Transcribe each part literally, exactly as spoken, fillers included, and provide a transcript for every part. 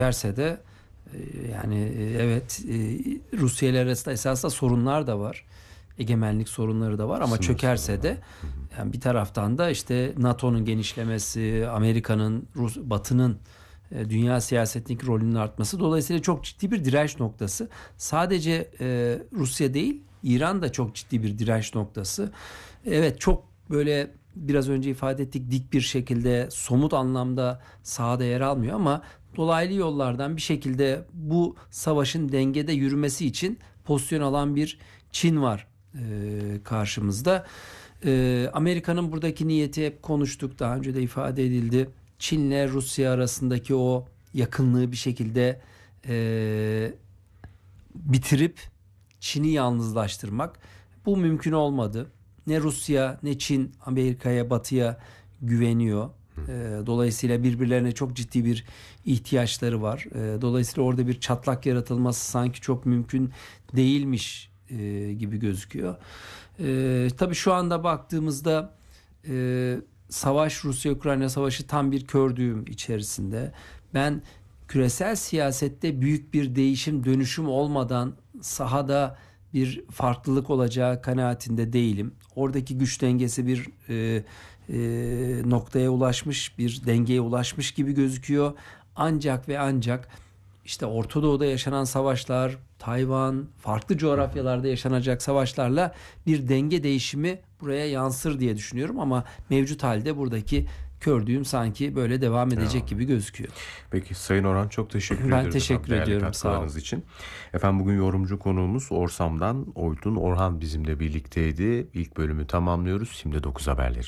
Derse de e, yani e, evet e, Rusya ile arasında esasında sorunlar da var. Egemenlik sorunları da var ama Sınır çökerse de sorunları. Hı hı. yani bir taraftan da işte NATO'nun genişlemesi, Amerika'nın, Rus, Batı'nın e, dünya siyasetindeki rolünün artması dolayısıyla çok ciddi bir direnç noktası. Sadece e, Rusya değil, İran da çok ciddi bir direnç noktası. Evet, çok böyle biraz önce ifade ettik, dik bir şekilde somut anlamda sahada yer almıyor ama dolaylı yollardan bir şekilde bu savaşın dengede yürümesi için pozisyon alan bir Çin var e, karşımızda. E, Amerika'nın buradaki niyeti hep konuştuk, daha önce de ifade edildi. Çin'le Rusya arasındaki o yakınlığı bir şekilde e, bitirip Çin'i yalnızlaştırmak. Bu mümkün olmadı. Ne Rusya ne Çin Amerika'ya, Batı'ya güveniyor. E, dolayısıyla birbirlerine çok ciddi bir ihtiyaçları var. E, dolayısıyla orada bir çatlak yaratılması sanki çok mümkün değilmiş e, gibi gözüküyor. E, tabii şu anda baktığımızda e, savaş, Rusya-Ukrayna savaşı tam bir kör düğüm içerisinde. Ben küresel siyasette büyük bir değişim, dönüşüm olmadan sahada bir farklılık olacağı kanaatinde değilim. Oradaki güç dengesi bir e, e, noktaya ulaşmış, bir dengeye ulaşmış gibi gözüküyor. Ancak ve ancak işte Orta Doğu'da yaşanan savaşlar, Tayvan, farklı coğrafyalarda yaşanacak savaşlarla bir denge değişimi buraya yansır diye düşünüyorum ama mevcut halde buradaki kör düğüm sanki böyle devam edecek Ya. gibi gözüküyor. Peki Sayın Orhan, çok teşekkür Ben ederiz teşekkür efendim değerli ediyorum. Sağ olun. katkılarınız için. Efendim bugün yorumcu konuğumuz Orsam'dan Oytun Orhan bizimle birlikteydi. İlk bölümü tamamlıyoruz. Şimdi dokuz haberleri.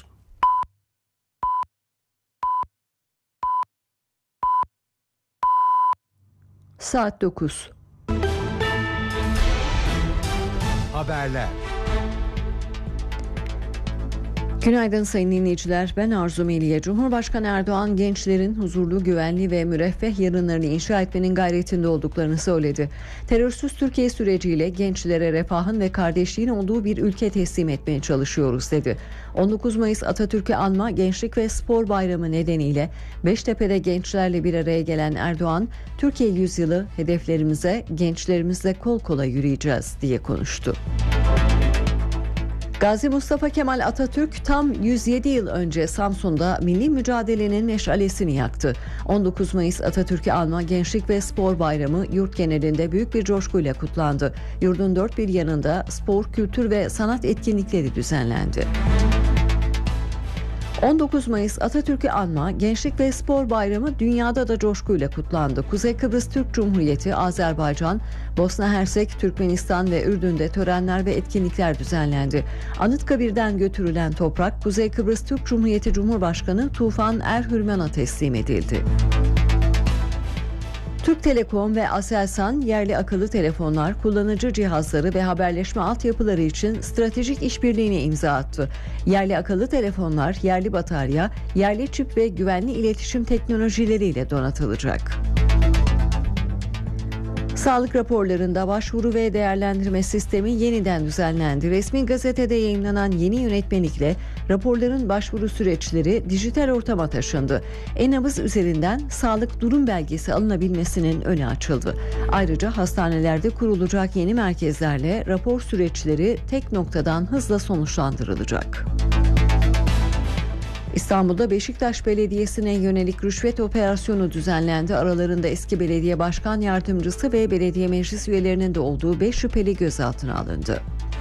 Saat dokuz. Haberler. Günaydın sayın dinleyiciler. Ben Arzu Meliye. Cumhurbaşkanı Erdoğan gençlerin huzurlu, güvenli ve müreffeh yarınlarını inşa etmenin gayretinde olduklarını söyledi. Terörsüz Türkiye süreciyle gençlere refahın ve kardeşliğin olduğu bir ülke teslim etmeye çalışıyoruz dedi. on dokuz Mayıs Atatürk'ü anma Gençlik ve Spor Bayramı nedeniyle Beştepe'de gençlerle bir araya gelen Erdoğan, Türkiye yüzyılı hedeflerimize gençlerimizle kol kola yürüyeceğiz diye konuştu. Gazi Mustafa Kemal Atatürk tam yüz yedi yıl önce Samsun'da milli mücadelenin meşalesini yaktı. on dokuz Mayıs Atatürk'ü anma Gençlik ve Spor Bayramı yurt genelinde büyük bir coşkuyla kutlandı. Yurdun dört bir yanında spor, kültür ve sanat etkinlikleri düzenlendi. on dokuz Mayıs Atatürk'ü anma Gençlik ve Spor Bayramı dünyada da coşkuyla kutlandı. Kuzey Kıbrıs Türk Cumhuriyeti, Azerbaycan, Bosna Hersek, Türkmenistan ve Ürdün'de törenler ve etkinlikler düzenlendi. Anıtkabir'den götürülen toprak Kuzey Kıbrıs Türk Cumhuriyeti Cumhurbaşkanı Tufan Erhürmen'e teslim edildi. Türk Telekom ve Aselsan yerli akıllı telefonlar, kullanıcı cihazları ve haberleşme altyapıları için stratejik işbirliğine imza attı. Yerli akıllı telefonlar, yerli batarya, yerli çip ve güvenli iletişim teknolojileriyle donatılacak. Sağlık raporlarında başvuru ve değerlendirme sistemi yeniden düzenlendi. Resmi gazetede yayınlanan yeni yönetmelikle raporların başvuru süreçleri dijital ortama taşındı. E-nabız üzerinden sağlık durum belgesi alınabilmesinin önü açıldı. Ayrıca hastanelerde kurulacak yeni merkezlerle rapor süreçleri tek noktadan hızla sonuçlandırılacak. İstanbul'da Beşiktaş Belediyesi'ne yönelik rüşvet operasyonu düzenlendi. Aralarında eski belediye başkan yardımcısı ve belediye meclis üyelerinin de olduğu beş şüpheli gözaltına alındı.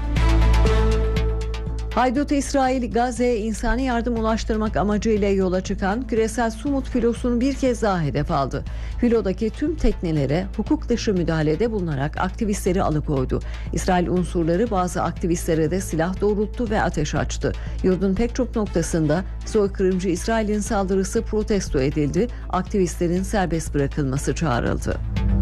Haydut İsrail, Gazze'ye insani yardım ulaştırmak amacıyla yola çıkan küresel Sumut filosunu bir kez daha hedef aldı. Filodaki tüm teknelere hukuk dışı müdahalede bulunarak aktivistleri alıkoydu. İsrail unsurları bazı aktivistlere de silah doğrulttu ve ateş açtı. Yurdun pek çok noktasında soykırımcı İsrail'in saldırısı protesto edildi. Aktivistlerin serbest bırakılması çağrıldı.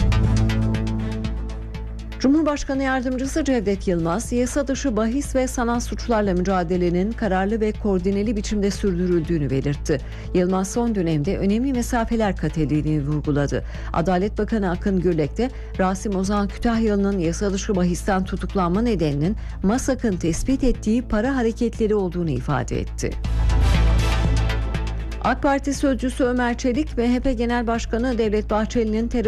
Cumhurbaşkanı Yardımcısı Cevdet Yılmaz, yasa dışı bahis ve sanal suçlarla mücadelenin kararlı ve koordineli biçimde sürdürüldüğünü belirtti. Yılmaz son dönemde önemli mesafeler kat edildiğini vurguladı. Adalet Bakanı Akın Gürlek de Rasim Ozan Kütahyalı'nın yasa dışı bahisten tutuklanma nedeninin MASAK'ın tespit ettiği para hareketleri olduğunu ifade etti. AK Parti sözcüsü Ömer Çelik, M H P Genel Başkanı Devlet Bahçeli'nin terör